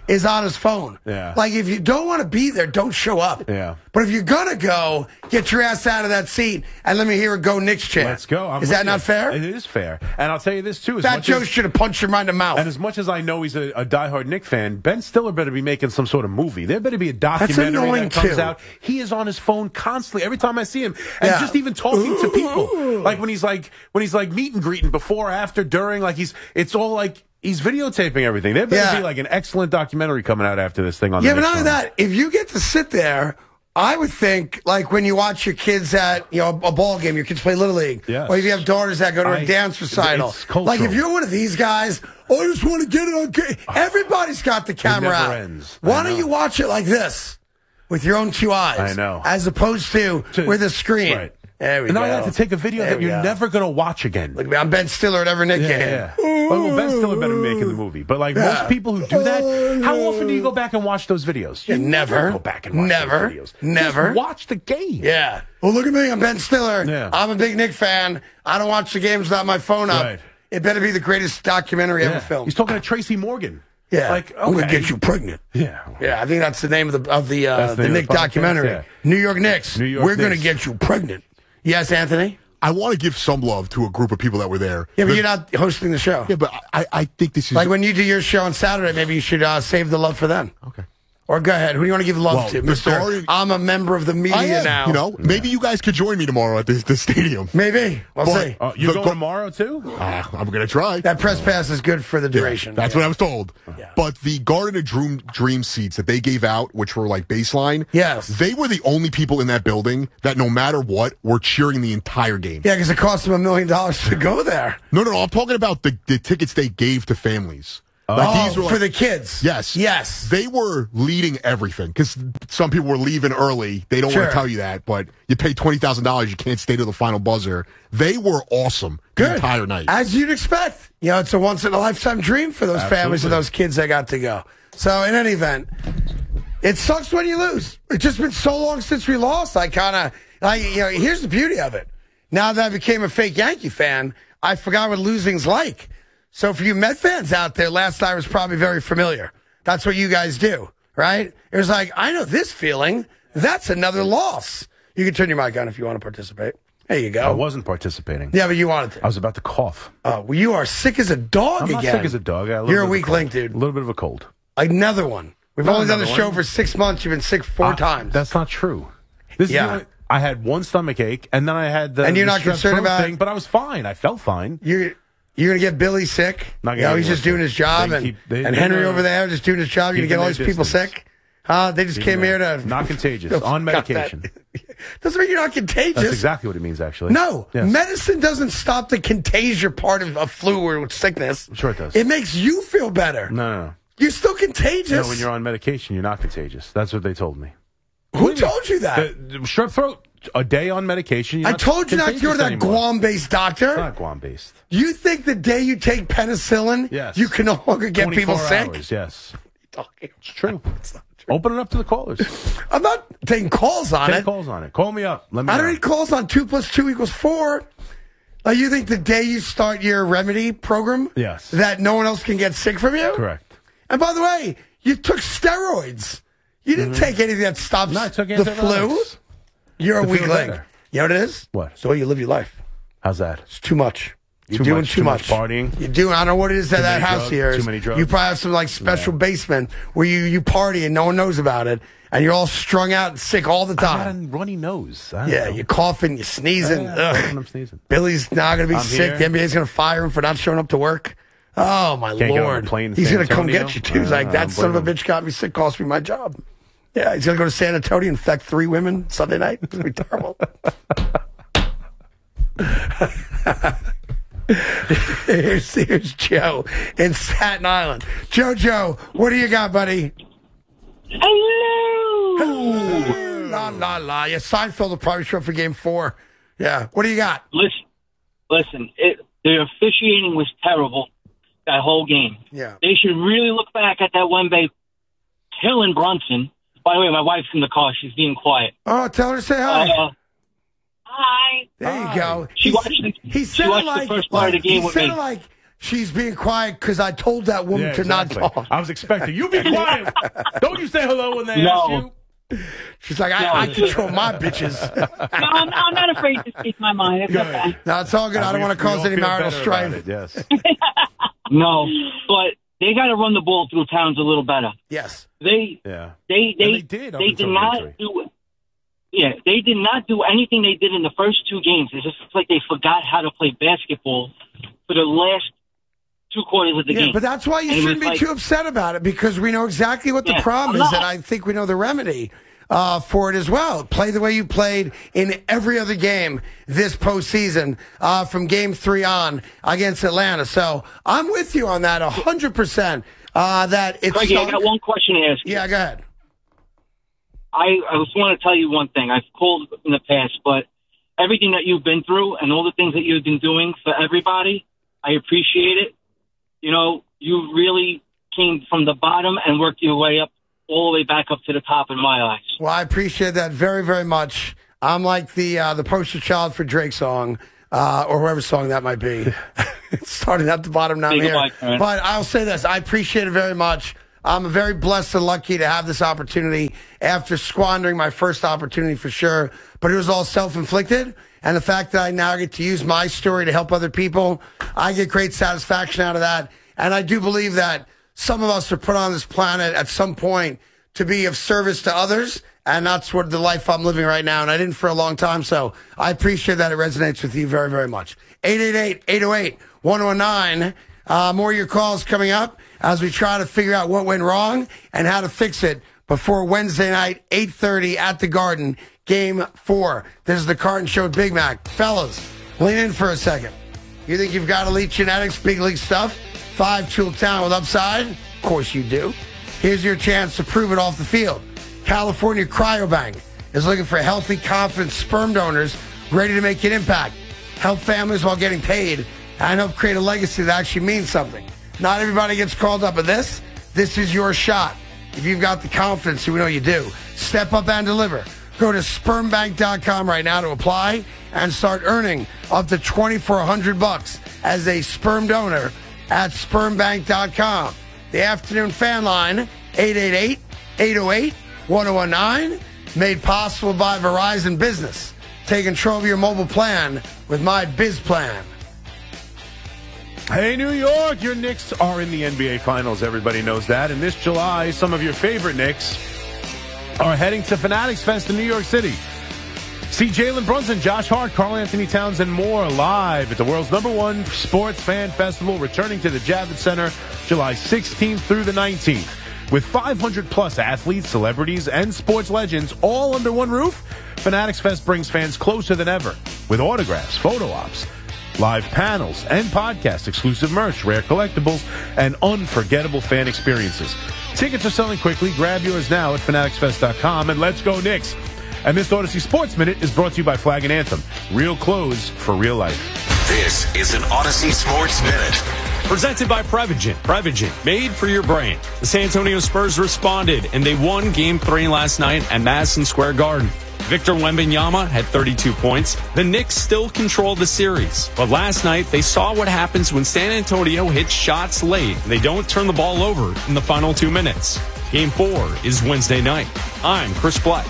is on his phone. Yeah. Like, if you don't want to be there, don't show up. Yeah. But if you're going to go, get your ass out of that seat and let me hear a Go Knicks chant. Let's go. Is that not fair? It is fair. And I'll tell you this, too. Fat Joe should have punched him right in the mouth. And as much as I know he's a diehard Knick fan, Ben Stiller better be making some sort of movie. There better be a documentary that comes out. He is on his phone constantly every time I see him. And just even talking to people. Like when he's like meet and greeting before, after, during, like it's all like he's videotaping everything. There better be like an excellent documentary coming out after this thing on the but not only that, if you get to sit there, I would think, like when you watch your kids at a ball game, your kids play Little League, or if you have daughters that go to a dance recital. Like if you're one of these guys, I just want to get it on. Everybody's got the camera out. Ends. Why don't you watch it like this with your own two eyes? I know. As opposed to with a screen. Right. There we and go. now you have to take a video that you're never going to watch again. Look, I'm Ben Stiller at every Knick game. Yeah. Well, Ben Stiller better be making the movie. But like most people who do that, how often do you go back and watch those videos? You never go back and watch those videos. Never. Just watch the game. Yeah. Well, look at me. I'm Ben Stiller. Yeah. I'm a big Knick fan. I don't watch the games without my phone up. Right. It better be the greatest documentary ever filmed. He's talking to Tracy Morgan. Yeah. Like, I'm going to get you pregnant. Yeah. Yeah, I think that's the name of the Knick documentary. Yeah. New York Knicks. We're going to get you pregnant. Yes, Anthony? I want to give some love to a group of people that were there. Yeah, but you're not hosting the show. Yeah, but I think this is... Like when you do your show on Saturday, maybe you should save the love for them. Okay. Or go ahead. Who do you want to give love to? Mr. I'm a member of the media now. You know, maybe you guys could join me tomorrow at the stadium. Maybe. We'll see. You're going tomorrow, too? I'm going to try. That press pass is good for the duration. That's what I was told. Yeah. But the Garden of Dream seats that they gave out, which were like baseline, they were the only people in that building that no matter what were cheering the entire game. Yeah, because it cost them $1 million to go there. No. I'm talking about the tickets they gave to families. These were for the kids. Yes. They were leading everything because some people were leaving early. They don't want to tell you that, but you pay $20,000. You can't stay to the final buzzer. They were awesome the entire night. As you'd expect. It's a once-in-a-lifetime dream for those families and those kids that got to go. So, in any event, it sucks when you lose. It's just been so long since we lost. Here's the beauty of it. Now that I became a fake Yankee fan, I forgot what losing's like. So for you Met fans out there, last night was probably very familiar. That's what you guys do, right? It was like, I know this feeling. That's another loss. You can turn your mic on if you want to participate. There you go. I wasn't participating. Yeah, but you wanted to. I was about to cough. Oh, well, you are sick as a dog I'm again. not sick as a dog. You're a weak link, dude. A little bit of a cold. Another one. We've only done the show for 6 months. You've been sick 4 times. That's not true. I had one stomach ache, and then I had the And you're not concerned about thing, but I was fine. I felt fine. You're going to get Billy sick? He's just doing his job. And Henry over there just doing his job. You're going to get all these people sick? They just came here to... Not contagious. On medication. Doesn't mean you're not contagious. That's exactly what it means, actually. No. Yes. Medicine doesn't stop the contagion part of a flu or sickness. I'm sure it does. It makes you feel better. No. You're still contagious. No, when you're on medication, you're not contagious. That's what they told me. Who told you that? Strep throat. A day on medication. I told you not to go to that Guam-based doctor. It's not Guam-based. You think the day you take penicillin, you can no longer get people sick? Hours, yes. It's true. It's not true. Open it up to the callers. I'm not taking calls on it. Take calls on it. Call me up. Let me I know. don't need calls on 2 + 2 = 4. You think the day you start your remedy program, that no one else can get sick from you? Correct. And by the way, you took steroids. You didn't take anything that stops the flu. You're a weak link. You know what it is? What? It's the way you live your life. How's that? It's too much. You're doing too much partying. You're doing. I don't know what it is at that house drugs, here. Too many drugs. You probably have some special basement where you party and no one knows about it, and you're all strung out and sick all the time. I got a runny nose. You're coughing, you're sneezing. I'm sneezing. Billy's now going to be sick. Here. The NBA's going to fire him for not showing up to work. Oh my Can't Lord! He's going to come get you too. He's like, that son of a bitch got me sick, cost me my job. Yeah, he's going to go to San Antonio and infect 3 women Sunday night. It's going to be terrible. Here's Joe in Staten Island. Joe, what do you got, buddy? Hello. La. Yeah, Seinfeld will probably show up for Game 4. Yeah, what do you got? Listen. The officiating was terrible that whole game. Yeah, they should really look back at that Wemby killing Brunson. By the way, my wife's in the car. She's being quiet. Oh, tell her to say hi. Hi. There you go. She watched the first part of the game with me. Like She's being quiet because I told that woman to not talk. I was expecting you be quiet. Don't you say hello when they ask you. She's like, I control my bitches. No, I'm not afraid to speak my mind. It's okay. No, it's all good. I don't want to cause any marital strife. Yes. No, but they got to run the ball through Towns a little better. Yes. They did not do it. Yeah, they did not do anything they did in the first two games. It's just like they forgot how to play basketball for the last 2 quarters of the game. But that's why you shouldn't be too upset about it, because we know exactly what the problem is, and I think we know the remedy for it as well. Play the way you played in every other game this postseason from Game 3 on against Atlanta. So I'm with you on that 100%. That it's Craigie, I got one question to ask you. Yeah, go ahead. I just want to tell you one thing. I've called in the past, but everything that you've been through and all the things that you've been doing for everybody, I appreciate it. You know, you really came from the bottom and worked your way up all the way back up to the top in my eyes. Well, I appreciate that very, very much. I'm like the poster child for Drake's song, or whoever's song that might be. It's starting at the bottom, now here. But I'll say this. I appreciate it very much. I'm very blessed and lucky to have this opportunity after squandering my first opportunity for sure. But it was all self-inflicted. And the fact that I now get to use my story to help other people, I get great satisfaction out of that. And I do believe that some of us are put on this planet at some point to be of service to others. And that's what the life I'm living right now. And I didn't for a long time. So I appreciate that it resonates with you very, very much. 888-808-1019. More of your calls coming up as we try to figure out what went wrong and how to fix it before Wednesday night, 8:30 at the Garden, Game 4. This is the Carton Show with Big Mac. Fellas, lean in for a second. You think you've got elite genetics, big league stuff, 5-tool talent with upside? Of course you do. Here's your chance to prove it off the field. California Cryobank is looking for healthy, confident sperm donors ready to make an impact, help families while getting paid, and help create a legacy that actually means something. Not everybody gets called up at this. This is your shot. If you've got the confidence, we know you do. Step up and deliver. Go to spermbank.com right now to apply and start earning up to $2,400 as a sperm donor at spermbank.com. The afternoon fan line, 888-808-1019, made possible by Verizon Business. Take control of your mobile plan with My Biz Plan. Hey, New York, your Knicks are in the NBA Finals. Everybody knows that. And this July, some of your favorite Knicks are heading to Fanatics Fest in New York City. See Jalen Brunson, Josh Hart, Karl Anthony Towns, and more live at the world's #1 sports fan festival, returning to the Javits Center July 16th through the 19th. With 500-plus athletes, celebrities, and sports legends all under one roof, Fanatics Fest brings fans closer than ever with autographs, photo ops, live panels and podcasts, exclusive merch, rare collectibles, and unforgettable fan experiences. Tickets are selling quickly. Grab yours now at fanaticsfest.com, and let's go Knicks. And this Odyssey Sports Minute is brought to you by Flag and Anthem. Real clothes for real life. This is an Odyssey Sports Minute. Presented by Prevagen. Prevagen, made for your brain. The San Antonio Spurs responded, and they won Game 3 last night at Madison Square Garden. Victor Wembanyama had 32 points. The Knicks still control the series. But last night, they saw what happens when San Antonio hits shots late and they don't turn the ball over in the final 2 minutes. Game 4 is Wednesday night. I'm Chris Black.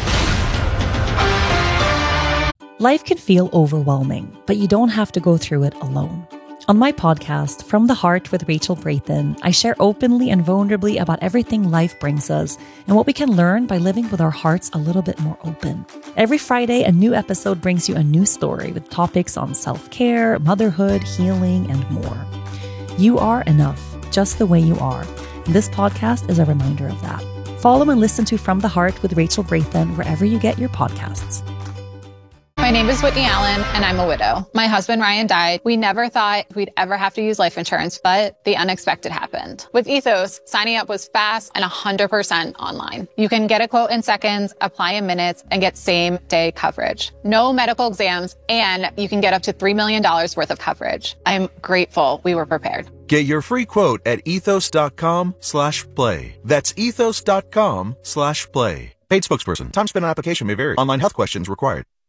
Life can feel overwhelming, but you don't have to go through it alone. On my podcast, From the Heart with Rachel Brayton, I share openly and vulnerably about everything life brings us and what we can learn by living with our hearts a little bit more open. Every Friday, a new episode brings you a new story with topics on self-care, motherhood, healing, and more. You are enough, just the way you are. And this podcast is a reminder of that. Follow and listen to From the Heart with Rachel Brayton wherever you get your podcasts. My name is Whitney Allen, and I'm a widow. My husband, Ryan, died. We never thought we'd ever have to use life insurance, but the unexpected happened. With Ethos, signing up was fast and 100% online. You can get a quote in seconds, apply in minutes, and get same-day coverage. No medical exams, and you can get up to $3 million worth of coverage. I'm grateful we were prepared. Get your free quote at ethos.com/play. That's ethos.com/play. Paid spokesperson. Time spent on application may vary. Online health questions required.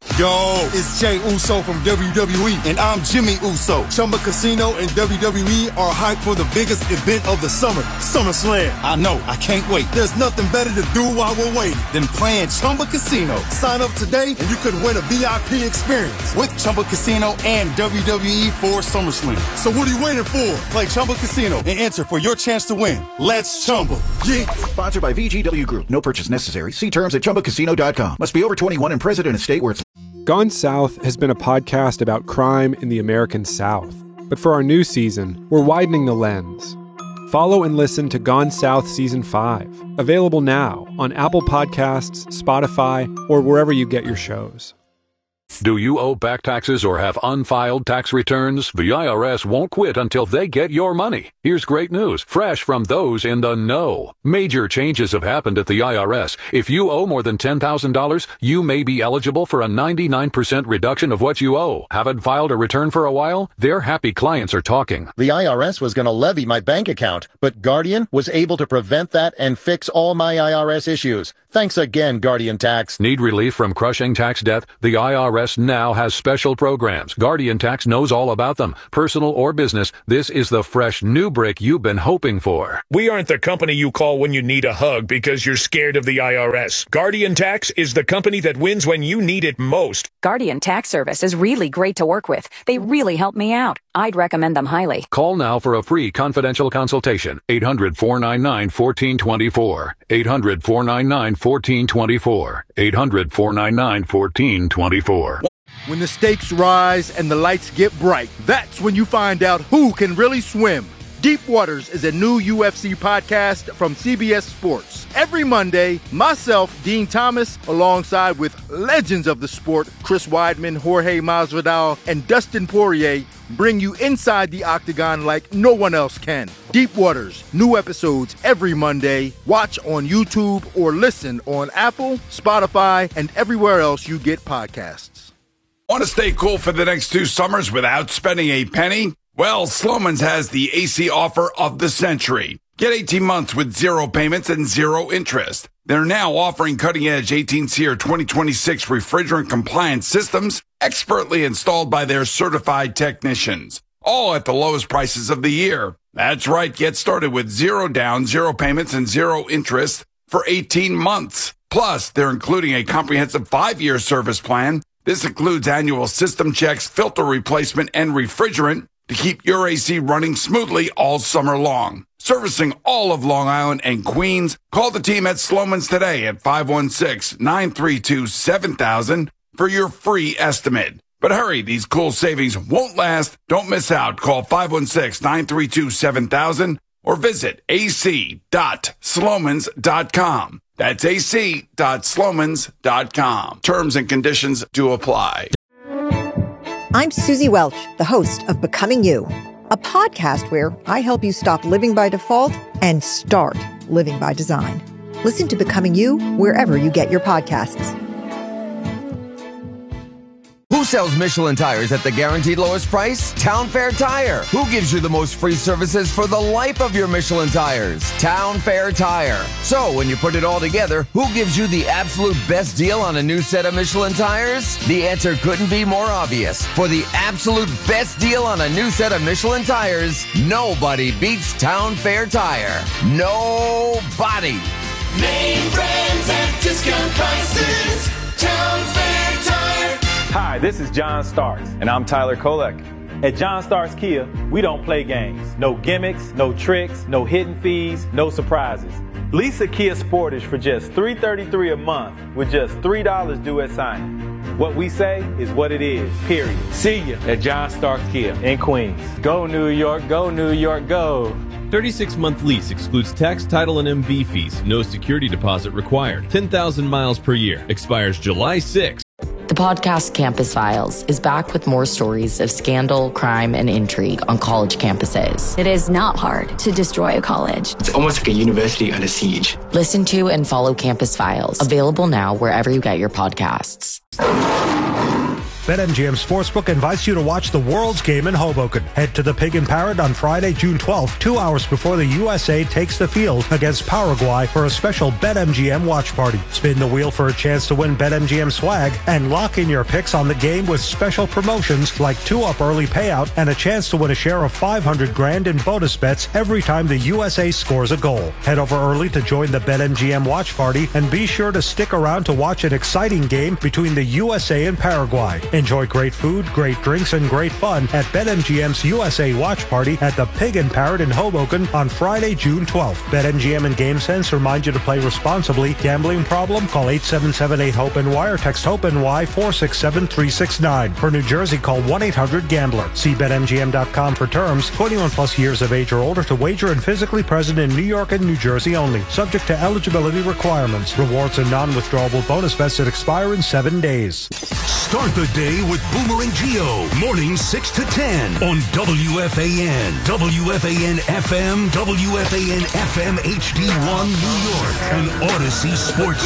Yo, it's Jey Uso from WWE, and I'm Jimmy Uso. Chumba Casino and WWE are hyped for the biggest event of the summer, SummerSlam. I know, I can't wait. There's nothing better to do while we're waiting than playing Chumba Casino. Sign up today, and you could win a VIP experience with Chumba Casino and WWE for SummerSlam. So what are you waiting for? Play Chumba Casino and enter for your chance to win. Let's Chumba. Yeah. Sponsored by VGW Group. No purchase necessary. See terms at ChumbaCasino.com. Must be over 21 and present in a state where it's... Gone South has been a podcast about crime in the American South. But for our new season, we're widening the lens. Follow and listen to Gone South Season 5. Available now on Apple Podcasts, Spotify, or wherever you get your shows. Do you owe back taxes or have unfiled tax returns? The IRS won't quit until they get your money. Here's great news, fresh from those in the know. Major changes have happened at the IRS. If you owe more than $10,000, you may be eligible for a 99% reduction of what you owe. Haven't filed a return for a while? Their happy clients are talking. The IRS was going to levy my bank account, but Guardian was able to prevent that and fix all my IRS issues. Thanks again, Guardian Tax. Need relief from crushing tax debt? The IRS now has special programs. Guardian Tax knows all about them. Personal or business, this is the fresh new break you've been hoping for. We aren't the company you call when you need a hug because you're scared of the IRS. Guardian Tax is the company that wins when you need it most. Guardian Tax Service is really great to work with. They really help me out. I'd recommend them highly. Call now for a free confidential consultation. 800-499-1424. 800-499-1424. 800-499-1424. When the stakes rise and the lights get bright, that's when you find out who can really swim. Deep Waters is a new UFC podcast from CBS Sports. Every Monday, myself, Dean Thomas, alongside with legends of the sport, Chris Weidman, Jorge Masvidal, and Dustin Poirier, bring you inside the octagon like no one else can. Deep Waters, new episodes every Monday. Watch on YouTube or listen on Apple, Spotify, and everywhere else you get podcasts. Want to stay cool for the next 2 summers without spending a penny? Well, Slomin's has the AC offer of the century. Get 18 months with 0 payments and 0 interest. They're now offering cutting-edge 18-SEER 2026 refrigerant-compliant systems expertly installed by their certified technicians, all at the lowest prices of the year. That's right. Get started with 0 down, 0 payments, and 0 interest for 18 months. Plus, they're including a comprehensive 5-year service plan. This includes annual system checks, filter replacement, and refrigerant to keep your AC running smoothly all summer long. Servicing all of Long Island and Queens, call the team at Slomin's today at 516-932-7000 for your free estimate. But hurry, these cool savings won't last. Don't miss out. Call 516-932-7000 or visit ac.slomans.com. That's ac.slomans.com. Terms and conditions do apply. I'm Susie Welch, the host of Becoming You, a podcast where I help you stop living by default and start living by design. Listen to Becoming You wherever you get your podcasts. Who sells Michelin tires at the guaranteed lowest price? Town Fair Tire. Who gives you the most free services for the life of your Michelin tires? Town Fair Tire. So when you put it all together, who gives you the absolute best deal on a new set of Michelin tires? The answer couldn't be more obvious. For the absolute best deal on a new set of Michelin tires, nobody beats Town Fair Tire. Nobody. Name brands at discount prices. Town Fair Tire. Hi, this is John Starks, and I'm Tyler Kolek. At John Starks Kia, we don't play games. No gimmicks, no tricks, no hidden fees, no surprises. Lease a Kia Sportage for just $333 a month with just $3 due at signing. What we say is what it is, period. See ya at John Starks Kia in Queens. Go New York, go New York, go. 36-month lease excludes tax, title, and MV fees. No security deposit required. 10,000 miles per year. Expires July 6th. The podcast Campus Files is back with more stories of scandal, crime, and intrigue on college campuses. It is not hard to destroy a college. It's almost like a university under siege. Listen to and follow Campus Files. Available now wherever you get your podcasts. BetMGM Sportsbook invites you to watch the World's Game in Hoboken. Head to the Pig and Parrot on Friday, June 12th, 2 hours before the USA takes the field against Paraguay for a special BetMGM watch party. Spin the wheel for a chance to win BetMGM swag and lock in your picks on the game with special promotions like 2-up early payout and a chance to win a share of $500,000 in bonus bets every time the USA scores a goal. Head over early to join the BetMGM watch party and be sure to stick around to watch an exciting game between the USA and Paraguay. Enjoy great food, great drinks, and great fun at BetMGM's USA watch party at the Pig and Parrot in Hoboken on Friday, June 12th. BetMGM and GameSense remind you to play responsibly. Gambling problem? Call 877-8-HOPE-NY or text HOPE-NY 467-369. For New Jersey, call 1-800-GAMBLER. See BetMGM.com for terms. 21 plus years of age or older to wager and physically present in New York and New Jersey only. Subject to eligibility requirements. Rewards and non-withdrawable bonus bets that expire in 7 days. Start the day with Boomer and Geo. Mornings 6 to 10 on WFAN. WFAN FM, WFAN FM HD1 New York, and Odyssey Sports